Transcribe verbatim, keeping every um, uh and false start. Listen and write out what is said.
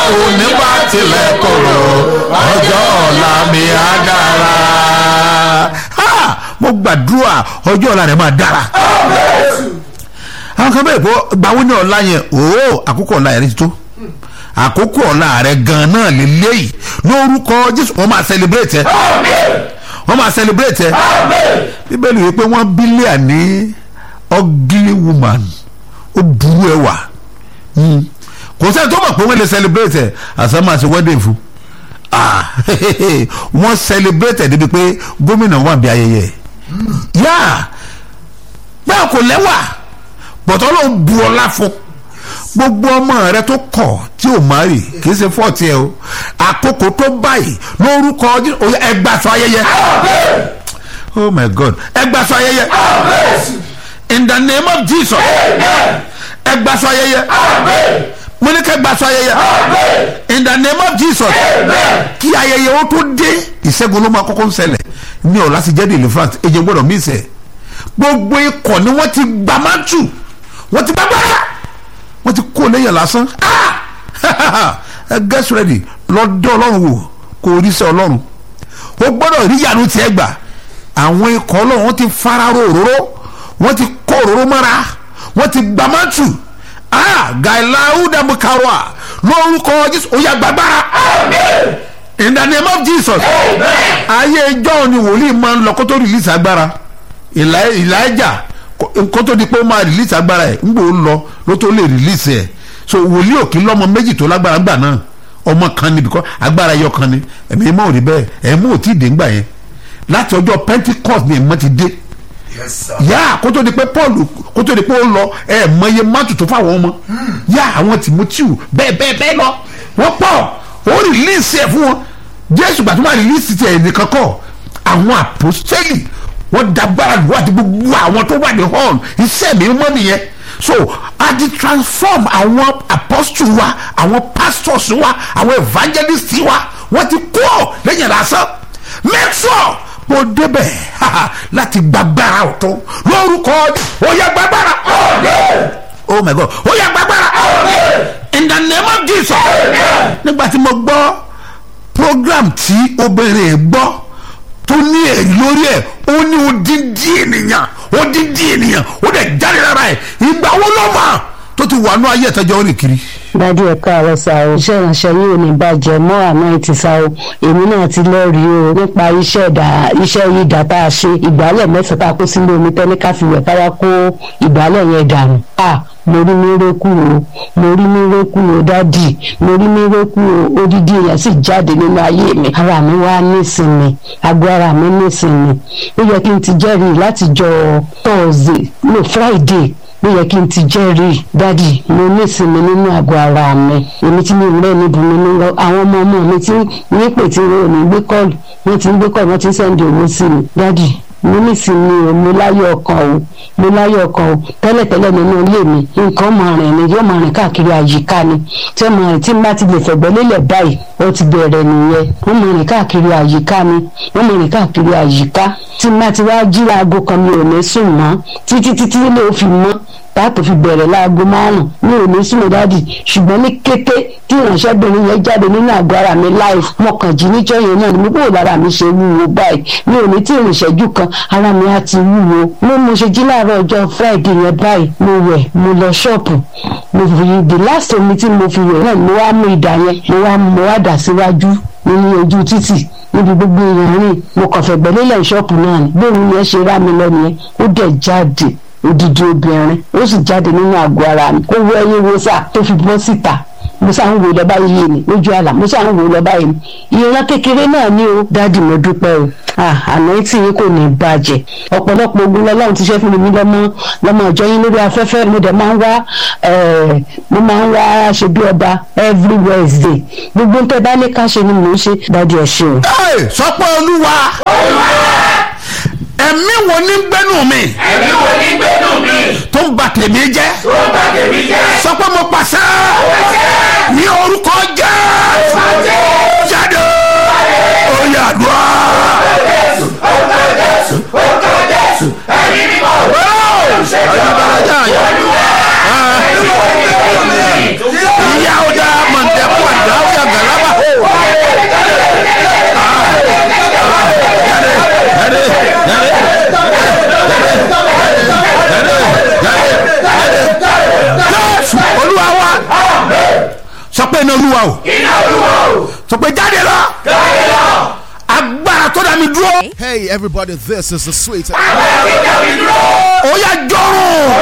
òní bá tilẹ̀ korò ọjọ́ ọ̀la mi á dára. Mo gbàdúrà ọjọ́ ọ̀la rẹ̀ máa dára. Àwọn kan bẹ́ẹ̀ bọ́ gbàwó ní ọ̀la yẹn ooo àkókò ọ̀la yẹn ti tó àkókò ọ̀la rẹ̀ gan-an náà lè léyìí lórúkọ Jésù. Wọ́n máa celebrate ẹ̀ wọ́n máa celebrate ẹ̀ Bíbélì wí pé wọ́n bílíà ní ugly woman ó burú ẹwà kò sẹ́ni tó mọ̀ pé wọ́n lè celebrate ẹ̀ àṣà máa ṣe wedding fún wọ́n celebrate ẹ̀ débi pé gómìnà wà bí ayẹyẹ yá bẹ́ẹ̀ kò lẹ́wà bọ̀tọ́ ló ń bu ọlá fún gbogbo ọmọ rẹ tó kọ̀ tí ò má rì kì í ṣe fọ́ọ̀tì ẹ o àkókò tó báyìí lórúkọ ẹgbàsọ ayẹyẹ oh my God ẹgbàsọ ayẹyẹ in the name of Jesus ẹgbàsọ ayẹyẹ mo ní kẹ́ gbàsọ ayẹyẹ in the name of Jesus kí ayẹyẹ ó tó dé ìṣẹ́gun ló máa kọ́kọ́ ń ṣẹlẹ̀ ní ọ̀la sì jẹ́ deliverance èjì gbọ́dọ̀ mí sẹ́ gbogbo ikọ̀ ni wọ́n ti gbà máa tù wọ́n ti gbà gbára wọ́n ti kó lẹ́yìn lásán ẹ get ready lọ́dọ̀ ọlọ́run wò kò rí sẹ́ ọlọ́run ó gbọ́dọ̀ rí yàrá tiẹ̀ gbà àwọn ikọ̀ ọlọ́run wọ́n ti fararó òróró wọ́n ti kó òróró mọ́ra wọ́n ti gbà máa tù gaila udamukawa lórúkọ Jésù ó yá gbàgbára in the name of Jesus. Ayé ìjọ ni wòlíì máa ń lọ kó tó release agbára Elijah kó tó di pé ó máa release agbára ẹ̀ ńgbò ó lọ ló tó lè release ẹ̀ so wòlíì òkè lọ́mọ méjì tó lágbára gbà náà ọmọ kan ni bìkọ́ agbára ẹyọ kan ni ẹ̀mí mọ́ ò rí bẹ́ẹ̀ ẹ̀mí ò tí ì dé ńgbà yẹn láti ọjọ́ Pentecost ni ẹ̀mí ti dé yá kó tó di pé Paul kó tó di pé ó lọ ẹ̀ mọye mátù tó fáwọn ọmọ yá àwọn Timothy bẹ́ẹ̀ bẹ́ẹ̀ bẹ́ẹ̀ lọ wọ́n pọ̀ ó release ẹ̀ fún wọn Jésù gbà tó máa release ti ẹ̀ nìkan kọ́ àwọn apostoli wọ́n dagbára lù àti gbogbo àwọn tó wà ní hall iṣẹ́ mi mọ́ nìyẹn so a ti transform àwọn apostles wa àwọn pastors wa àwọn evangelists wa wọ́n ti kó lẹ́yìn lásán make sure mo débẹ̀ láti gbàgbára ọ̀tún lórúkọ ó yá gbàgbára oh my God ó yá gbàgbára in the name of Jesus. Nígbà tí mo gbọ́ program tí obìnrin gbọ́ tó ní èyí lórí ẹ̀ ó ní odindi ènìyàn odindi ènìyàn ó dẹ̀ jáde lára ẹ̀ ìgbà wo ló mọ̀ tó ti wà ní ayé ìtọ́jọ́ orí kiri. dádì ẹ̀ka ààrẹ sá o iṣẹ́ ìránṣẹ́ yìí ò ní bàjẹ́ mọ́ àná ti sá o èmi náà ti lẹ́rìí o nípa iṣẹ́ ìdá iṣẹ́ yìí dá tá a ṣe ìgbálẹ̀ mẹ́sàn-án tá a kó sínú omi tẹ́lẹ̀ ká fi wẹ̀ káwá kó ìgbálẹ̀ yẹn dànù a mo rí mírèkù o mo rí mírèkù o dádì mo rí mírèkù o odidi èèyàn sì jáde nínú ayé mi ara mi wá nísinmi àgọ́ ara mi nísinmi ó yẹ kí n ti jẹ́rìí láti jọ Thursday no Friday ó yẹ kí n ti jẹ́rìí dádì mo nísinmi nínú àgọ́ ara mi èmi tí mi rẹ́ níbi mi ní lọ àwọn ọmọ ọmọ mi tí ní pè tí wọn ò ní gbé kọ́ọ̀lù wọ́n ti ń gbé kọ́ọ̀lù wọ́n ti ń sẹ́ndì owó sí mi dádì mo nísinmi o mo láyọ̀ ọkàn o mo láyọ̀ ọkàn o tẹ́lẹ̀tẹ́lẹ̀ nínú ilé mi nǹkan máa rìn ni yóò máa rìn káàkiri àyíká ni tí mo rìn tí n bá ti lè fẹ̀gbẹ́ lélẹ̀ báyìí ó ti bẹ̀rẹ̀ nìyẹn wọ́n máa rìn káàkiri àyíká ni wọ́n máa rìn káàkiri àyíká tí n bá ti wá jí aago kan mi ò ní sùn mọ́ títí títí lè fi mọ́ táàtò fi bẹ̀rẹ̀ láago márùn-ún mi ò ní súnmọ́ dádì ṣùgbọ́n ní kété tí ìránṣẹ́bìnrin yẹn jáde nínú àgọ́ ara mi láì mọ̀kànjí níjọ́ yẹn náà ni mo bò lára mi ṣe wúwo báyìí mi ò ní tí ìrìnṣẹ́jú kan ara mi á ti wúwo mo mo ṣe jí láàárọ̀ ọjọ́ Friday yẹn báyìí mo wẹ̀ mo lọ ṣọ́ọ̀pù mo fi the last omi tí mo fi wẹ̀ náà mo wá mú ìdá yẹn mo wá mo wá dà síwájú nínú ojú títì níbi gbogbo èèyàn rìn mo kàn fẹ̀gbẹ́ lélẹ̀ ṣọ́ọ̀pù náà ni bóun yẹn ṣe rá mi lọ nìyẹn ó dẹ̀ jáde odidi obìnrin ó sì jáde nínú àgọ́ ara mi ó wọ ẹyin wo sá tó fi bọ́ síta mo sá ń wò lọ báyìí yìí ni lójú àlà mo sá ń wò lọ báyìí ni ìran kékeré náà ni ó dádì mo dúpẹ́ o àná tí yín kò ní bàjẹ́ ọ̀pọ̀lọpọ̀ ogun lọ́lọ́run ti ṣe fún mi lọ́mọ lọ́mọ ọjọ́ yín lórí afẹ́fẹ́ mo dẹ̀ máa ń wá mo máa ń wá ṣe bí ọba every Wednesday gbogbo ń tẹ́ bá ní ká ṣe ni mò ń ṣe dádì ẹ̀ ṣe o. sọ pé olúwa ẹ̀mí wo ní gbẹ́nu mi. ẹ̀mí wo ní gbẹ́nu mi. tó ń bà tèmi jẹ́. tó ń bà tèmi jẹ́. sọ pé mo pàṣẹ. ní orúkọ Jésù. jáde. ó yá àdúrà. Jésù orúkọ Jésù orúkọ Jésù ẹ̀mí mímọ́. ìyá ọjà mọ̀ndẹ́kọ̀ àdá olúwa o. iná olúwa o. sọ pé jáde lọ. jáde lọ. agbára tó dá mi dúró. Hey everybody, this is the sweet. agbára tó dá mi dúró. ó yá jọ̀run.